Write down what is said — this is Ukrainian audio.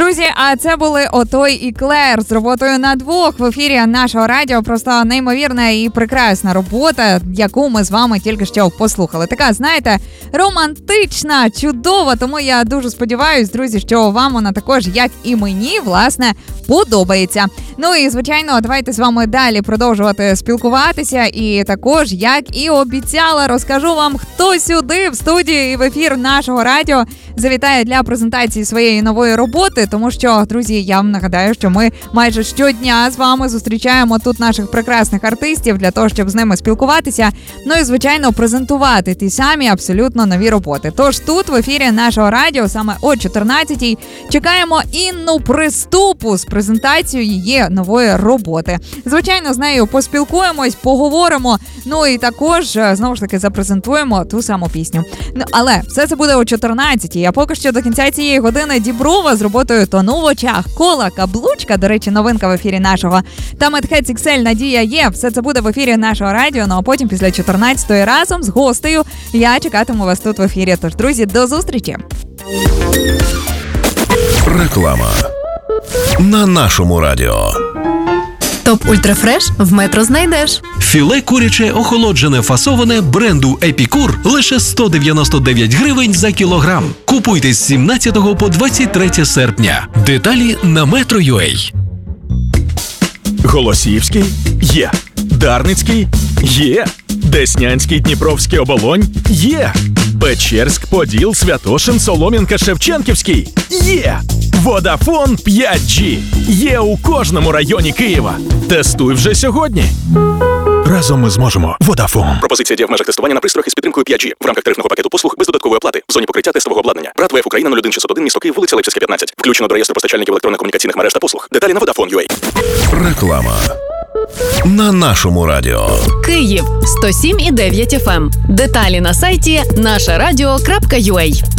друзі, а це були Отой і Клер з роботою на двох в ефірі нашого радіо. Просто неймовірна і прекрасна робота, яку ми з вами тільки що послухали. Така, знаєте, романтична, чудова, тому я дуже сподіваюся, друзі, що вам вона також, як і мені, власне, подобається. Ну і, звичайно, давайте з вами далі продовжувати спілкуватися. І також, як і обіцяла, розкажу вам, хто сюди в студії і в ефір нашого радіо завітає для презентації своєї нової роботи, тому що, друзі, я вам нагадаю, що ми майже щодня з вами зустрічаємо тут наших прекрасних артистів для того, щоб з ними спілкуватися, ну і, звичайно, презентувати ті самі абсолютно нові роботи. Тож тут в ефірі нашого радіо саме о 14-й чекаємо Інну Приступу з презентацією її нової роботи. Звичайно, з нею поспілкуємось, поговоримо, ну і також, знову ж таки, запрезентуємо ту саму пісню. Ну, але все це буде о 14-й, а поки що до кінця цієї години Діброва з роботою «Тону в очах», Кола, Каблучка, до речі, новинка в ефірі нашого, та Медхец XL «Надія є». Все це буде в ефірі нашого радіо, ну а потім після 14-ї разом з гостею я чекатиму вас тут в ефірі. Тож, друзі, до зустрічі! Реклама на нашому радіо. Топ Ультрафреш в Метро знайдеш. Філе куряче охолоджене фасоване бренду Епікур лише 199 гривень за кілограм. Купуйте з 17 по 23 серпня. Деталі на Metro.ua. Голосіївський? Є. Дарницький? Є. Деснянський, Дніпровський, Оболонь? Є. Печерськ, Поділ, Святошин, Солом'янка, Шевченківський? Є. Водафон 5G. Є у кожному районі Києва. Тестуй вже сьогодні. Разом ми зможемо. Водафон. Пропозиція діє в межах тестування на пристроях із підтримкою 5G в рамках тарифного пакету послуг без додаткової оплати в зоні покриття тестового обладнання. БРАТ ВФ Україна 01601, місто Київ, вулиця Левчевська, 15. Включено до реєстру постачальників електронно-комунікаційних мереж та послуг. Деталі на Vodafone.ua. Реклама на нашому радіо. Київ 107,9 FM. Деталі на сайті нашарадіо.ua.